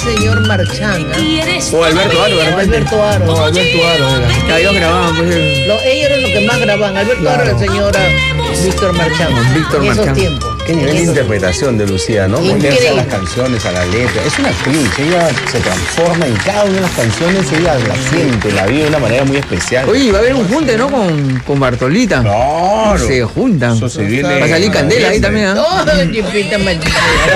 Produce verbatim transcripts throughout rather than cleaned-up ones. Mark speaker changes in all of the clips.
Speaker 1: señor Marchán. ¿eh?
Speaker 2: O Alberto Aro,
Speaker 1: O Alberto Aro.
Speaker 3: No, Alberto Aro era.
Speaker 2: Ya ellos grababan, pues. el-
Speaker 1: Lo- ellos eran los que más grababan. Alberto
Speaker 3: Claro.
Speaker 1: Aro y la señora Víctor Marchán.
Speaker 2: Víctor
Speaker 1: en esos
Speaker 2: Marchán.
Speaker 1: tiempos.
Speaker 4: Qué nivel
Speaker 1: En
Speaker 4: de
Speaker 1: esos-
Speaker 4: interpretación de Lucía, ¿no?
Speaker 1: Increíble.
Speaker 4: Ponerse a las canciones, a la letra. Es una actriz, ella se transforma en cada una de las canciones, ella la siente, la vive de una manera muy especial.
Speaker 2: Oye, va a haber un junte, ¿no? Con, con Bartolita.
Speaker 4: Claro.
Speaker 2: Se juntan.
Speaker 4: Eso se viene.
Speaker 2: Va a salir Candela ahí también, ¿ah?
Speaker 1: Oh, chipita maldita.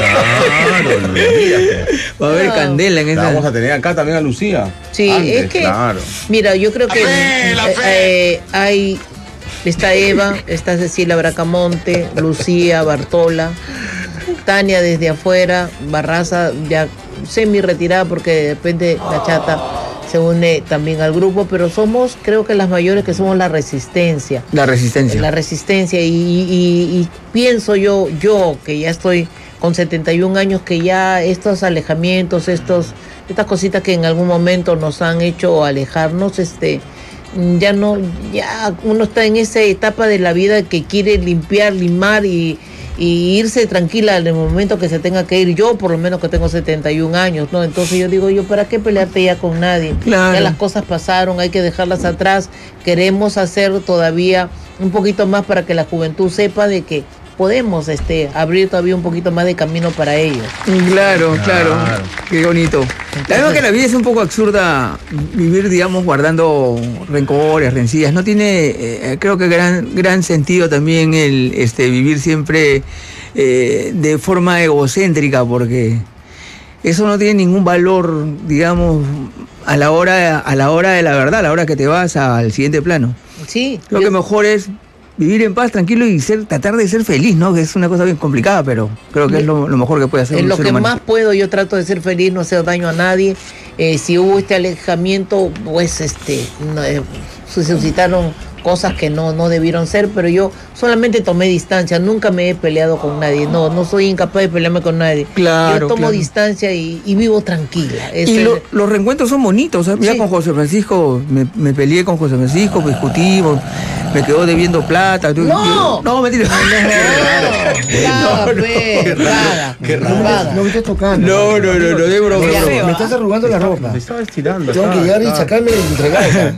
Speaker 4: Claro, olvídate.
Speaker 2: Va a haber
Speaker 1: No.
Speaker 2: Candela en
Speaker 4: La vamos
Speaker 2: esa.
Speaker 4: a tener acá también a Lucía.
Speaker 1: Sí,
Speaker 4: Antes,
Speaker 1: es que,
Speaker 4: claro.
Speaker 1: mira, yo creo que eh, eh, hay, está Eva, está Cecilia Bracamonte, Lucía, Bartola, Tania desde afuera, Barraza ya semi retirada porque de repente la chata se une también al grupo, pero somos, creo que las mayores que somos la resistencia.
Speaker 2: La resistencia.
Speaker 1: La resistencia y, y- y pienso yo, yo que ya estoy con setenta y un años, que ya estos alejamientos, estos, estas cositas que en algún momento nos han hecho alejarnos, este, ya no, ya uno está en esa etapa de la vida que quiere limpiar, limar y, y irse tranquila en el momento que se tenga que ir. Yo por lo menos que tengo setenta y un años, ¿no? Entonces yo digo, yo, ¿para qué pelearte ya con nadie?
Speaker 2: Claro.
Speaker 1: Ya las cosas pasaron, hay que dejarlas atrás. Queremos hacer todavía un poquito más para que la juventud sepa de que podemos este, abrir todavía un poquito más de camino para ellos.
Speaker 2: Claro, claro,
Speaker 4: Claro.
Speaker 2: Qué bonito. La verdad que la vida es un poco absurda vivir, digamos, guardando rencores, rencillas. No tiene, eh, creo que gran, gran sentido también el este, vivir siempre eh, de forma egocéntrica, porque eso no tiene ningún valor, digamos, a la hora, a la hora de la verdad, a la hora que te vas al siguiente plano.
Speaker 1: Sí,
Speaker 2: Lo
Speaker 1: yo-
Speaker 2: que mejor es vivir en paz, tranquilo y ser, tratar de ser feliz, ¿no? Que es una cosa bien complicada, pero creo que es lo, lo mejor que puede hacer
Speaker 1: en
Speaker 2: un
Speaker 1: lo
Speaker 2: ser
Speaker 1: que
Speaker 2: humano.
Speaker 1: más puedo, yo trato de ser feliz, no hacer daño a nadie. Eh, si hubo este alejamiento, pues este, no, eh, se suscitaron cosas que no, no debieron ser, pero yo solamente tomé distancia, nunca me he peleado con nadie, no, no soy incapaz de pelearme con nadie.
Speaker 2: Claro,
Speaker 1: Yo tomo
Speaker 2: claro.
Speaker 1: distancia y, y vivo tranquila. Ese
Speaker 2: Y
Speaker 1: es-
Speaker 2: lo- los reencuentros son bonitos. ¿Sabes? Mira,
Speaker 1: Sí.
Speaker 2: con José Francisco, me, me peleé con José Francisco, discutimos, me quedó debiendo plata. tú-
Speaker 1: ¡No!
Speaker 2: No, mentira.
Speaker 1: Nada, pe, nada, nada.
Speaker 3: No me estás tocando.
Speaker 2: No, no, no, no, de broma.
Speaker 1: Mira,
Speaker 2: de broma.
Speaker 3: Me estás arrugando la ropa.
Speaker 4: Te estaba estirando.
Speaker 3: Tengo que llegar y sacarme y entregar.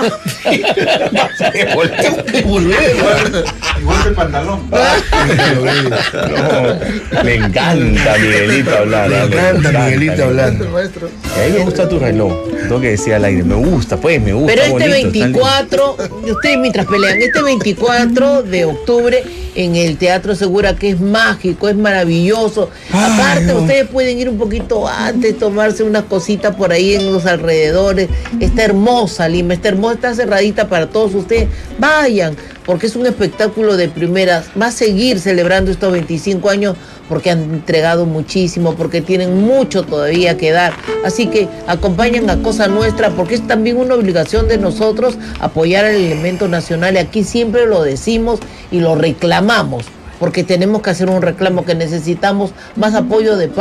Speaker 3: Tengo que volver.
Speaker 4: Igual que el pantalón. No, me encanta Miguelito hablar.
Speaker 3: Me
Speaker 4: ¿eh?
Speaker 3: encanta Miguelito hablando.
Speaker 4: A mí me gusta tu reloj. Tengo que decir al aire. Me gusta, pues, me gusta.
Speaker 1: Pero
Speaker 4: está
Speaker 1: este
Speaker 4: bonito, está lindo.
Speaker 1: veinticuatro, ustedes mientras pelean, este veinticuatro de octubre en el Teatro Segura, que es mágico, es maravilloso.
Speaker 2: Ay,
Speaker 1: Aparte,
Speaker 2: no.
Speaker 1: ustedes pueden ir un poquito antes, tomarse unas cositas por ahí en los alrededores. Está hermosa Lima, está hermosa, está cerradita para todos ustedes. Vayan, porque es un espectáculo de primeras. Va a seguir celebrando estos veinticinco años porque han entregado muchísimo, porque tienen mucho todavía que dar. Así que acompañen a Cosa Nuestra, porque es también una obligación de nosotros apoyar al elemento nacional. Y aquí siempre lo decimos y lo reclamamos, porque tenemos que hacer un reclamo que necesitamos más apoyo de